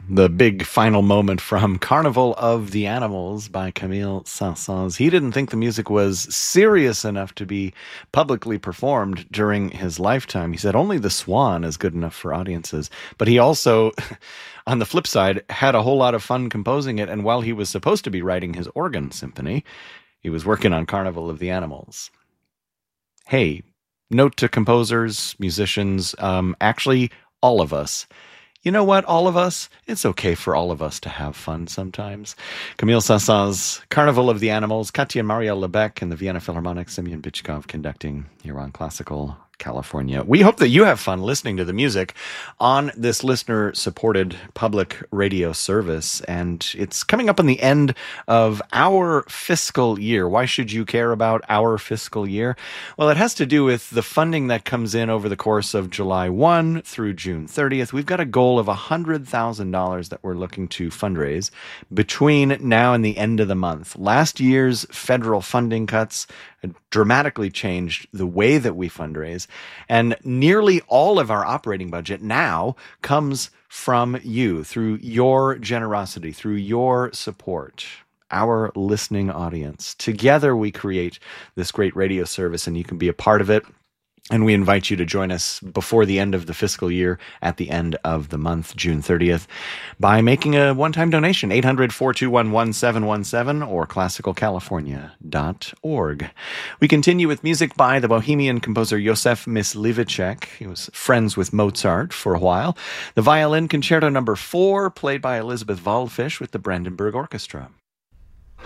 The big final moment from Carnival of the Animals by Camille Saint-Saëns. He didn't think the music was serious enough to be publicly performed during his lifetime. He said only The Swan is good enough for audiences. But he also, on the flip side, had a whole lot of fun composing it. And while he was supposed to be writing his organ symphony, he was working on Carnival of the Animals. Hey, note to composers, musicians, actually all of us. You know what, all of us? It's okay for all of us to have fun sometimes. Camille Saint-Saëns' Carnival of the Animals, Katya Marielle Lebec and the Vienna Philharmonic, Semyon Bychkov conducting here on Classical California. We hope that you have fun listening to the music on this listener-supported public radio service, and it's coming up on the end of our fiscal year. Why should you care about our fiscal year? Well, it has to do with the funding that comes in over the course of July 1 through June 30th. We've got a goal of $100,000 that we're looking to fundraise between now and the end of the month. Last year's federal funding cuts dramatically changed the way that we fundraise, and nearly all of our operating budget now comes from you, through your generosity, through your support, our listening audience. Together we create this great radio service, and you can be a part of it. And we invite you to join us before the end of the fiscal year at the end of the month, June 30th, by making a one-time donation, 800-421-1717 or classicalcalifornia.org. We continue with music by the Bohemian composer Josef Mysliveček. He was friends with Mozart for a while. The Violin Concerto No. 4, played by Elizabeth Waldfisch with the Brandenburg Orchestra.